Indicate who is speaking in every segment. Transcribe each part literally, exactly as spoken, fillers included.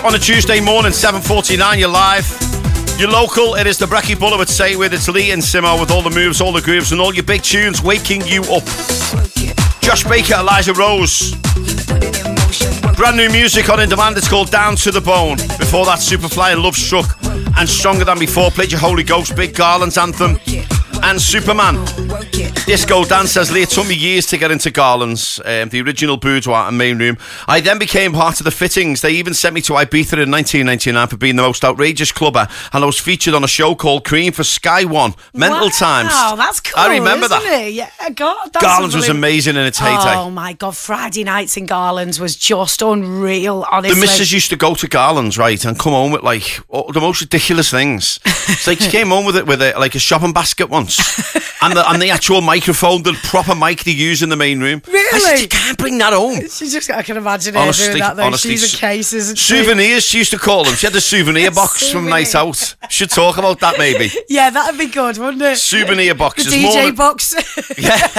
Speaker 1: on a Tuesday morning, seven forty-nine, you're live. You're local, it is the Brekkie Bullet would say with it's Lee and Simo with all the moves, all the grooves and all your big tunes waking you up. Josh Baker, Elijah Rose. Brand new music on In Demand, it's called Down to the Bone. Before that, Superfly and Love Struck and Stronger Than Before played your Holy Ghost, Big Garland's anthem. And Superman. Disco Dance says, Lee, it took me years to get into Garland's, um, the original boudoir and main room. I then became part of the fittings. They even sent me to Ibiza in nineteen ninety-nine for being the most outrageous clubber, and I was featured on a show called Cream for Sky One. Mental
Speaker 2: wow,
Speaker 1: Times.
Speaker 2: Wow, that's cool.
Speaker 1: I remember
Speaker 2: isn't
Speaker 1: that.
Speaker 2: It? Yeah, God, that's
Speaker 1: Garland's was amazing in its heyday.
Speaker 2: Oh my God, Friday nights in Garland's was just unreal, honestly.
Speaker 1: The missus used to go to Garland's, right, and come home with like oh, the most ridiculous things. It's like she came home with it with a, like a shopping basket once. And the, and the actual microphone, the proper mic they use in the main room.
Speaker 2: Really?
Speaker 1: I said, you can't bring that home.
Speaker 2: She's just, I can imagine her
Speaker 1: honestly,
Speaker 2: doing that though.
Speaker 1: honestly,
Speaker 2: She's a case, isn't she?
Speaker 1: Souvenirs, she used to call them. She had the souvenir box
Speaker 2: Souvenir.
Speaker 1: from Night Out. Should talk about that maybe.
Speaker 2: Yeah, that'd be good, wouldn't it?
Speaker 1: Souvenir boxes.
Speaker 2: The D J
Speaker 1: more
Speaker 2: box.
Speaker 1: Yeah.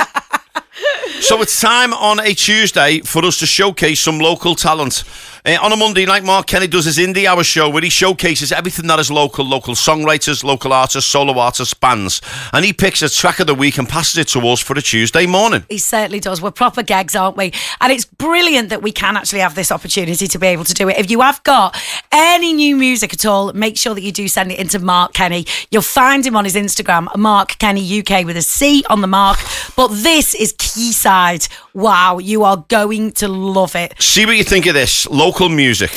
Speaker 1: So it's time on a Tuesday for us to showcase some local talent. Uh, on a Monday night, Mark Kenny does his Indie Hour show where he showcases everything that is local, local songwriters, local artists, solo artists, bands. And he picks a track of the week and passes it to us for a Tuesday morning.
Speaker 2: He certainly does. We're proper gags, aren't we? And it's brilliant that we can actually have this opportunity to be able to do it. If you have got any new music at all, make sure that you do send it into Mark Kenny. You'll find him on his Instagram, Mark Kenny U K with a C on the mark. But this is Quayside. Wow, you are going to love it.
Speaker 1: See what you think of this. Local music.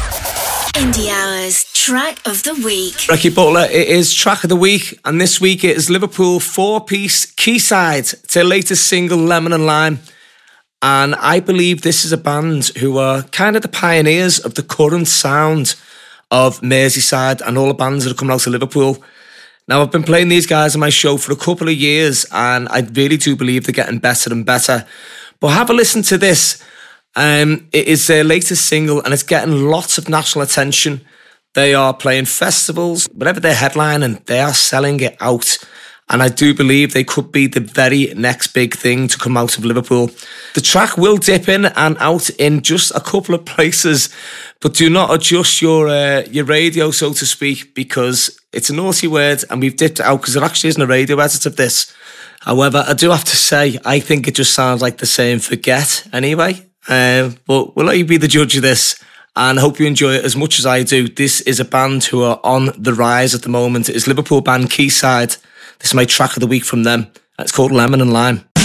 Speaker 3: Indie Hours Track of the Week.
Speaker 4: Brekkie Butler, it is Track of the Week, and this week it is Liverpool four-piece Quayside. It's their latest single, Lemon and Lime. And I believe this is a band who are kind of the pioneers of the current sound of Merseyside and all the bands that are coming out of Liverpool. Now, I've been playing these guys on my show for a couple of years, and I really do believe they're getting better and better. But have a listen to this. Um, it is their latest single, and it's getting lots of national attention. They are playing festivals, whatever their headline, and they are selling it out. And I do believe they could be the very next big thing to come out of Liverpool. The track will dip in and out in just a couple of places, but do not adjust your uh, your radio, so to speak, because it's a naughty word, and we've dipped it out because there actually isn't a radio edit of this. However, I do have to say, I think it just sounds like the same Forget anyway. Uh, but we'll let you be the judge of this, and I hope you enjoy it as much as I do. This is a band who are on the rise at the moment. It is Liverpool band Quayside. This is my track of the week from them. It's called Lemon and Lime.